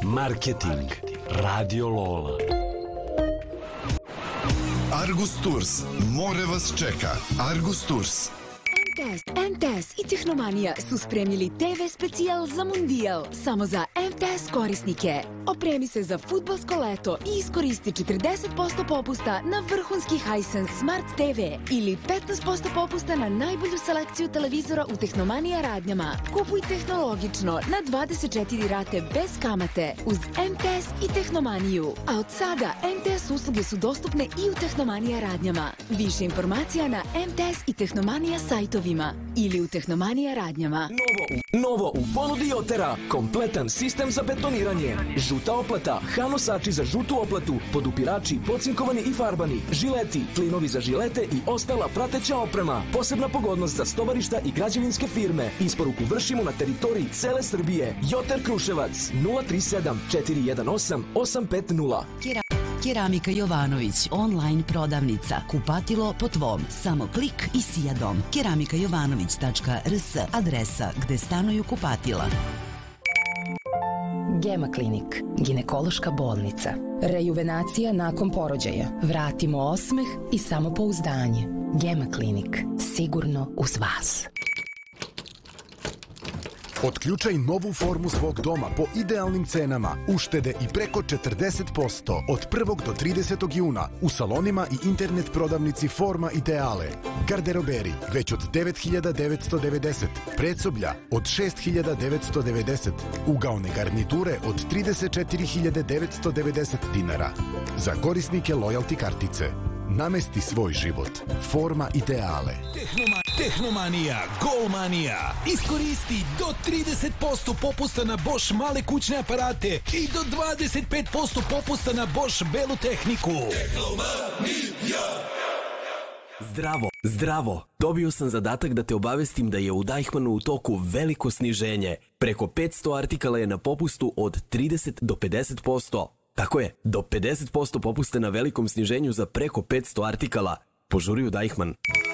Marketing. Radio Lola. Argus Tours. More vas čeka. Argus Tours. MTS i Tehnomanija su spremili TV specijal za Mundijal samo za MTS korisnike. Opremi se za fudbalsko leto i iskoristi 40% popusta na vrhunski Hisense Smart TV ili 15% popusta na najbolju selekciju televizora u Tehnomanija radnjama. Kupuj tehnologično na 24 rate bez kamate uz MTS i Tehnomaniju. A od sada MTS usluge su dostupne i u Tehnomanija radnjama. Više informacija na MTS i Tehnomanija sajtovima ili u Tehnomanija radnjama. Novo u ponudi Jotera. Kompletan sistem za betoniranje. Žuta oplata, hanosači za žutu oplatu, podupirači, pocinkovani i farbani, žileti, klinovi za žilete i ostala prateća oprema. Posebna pogodnost za stovarišta i građevinske firme. Isporuku vršimo na teritoriji cele Srbije. Joter Kruševac 037 418 850. Keramika Jovanović, online prodavnica. Kupatilo po tvom. Samo klik i sijadom. keramikajovanović.rs, adresa gde stanuju kupatila. Gema klinik, ginekološka bolnica. Rejuvenacija nakon porođaja. Vratimo osmeh i samopouzdanje. Gema klinik, sigurno uz vas. Otključaj novu formu svog doma po idealnim cenama, uštede i preko 40% od 1. do 30. juna u salonima i internet prodavnici Forma Ideale. Garderoberi već od 9.990, predsoblja od 6.990, ugaone garniture od 34.990 dinara. Za korisnike lojalty kartice. Namesti svoj život. Forma Ideale. Tehnomanija, Golmanija. Iskoristi do 30% popusta na Bosch male kućne aparate i do 25% popusta na Bosch belu tehniku. Tehnomanija. Zdravo. Dobio sam zadatak da te obavestim da je u Deichmannu u toku veliko sniženje. Preko 500 artikala je na popustu od 30 do 50%. Tako je, do 50% popusta na velikom sniženju za preko 500 artikala. Požuri u Deichmann.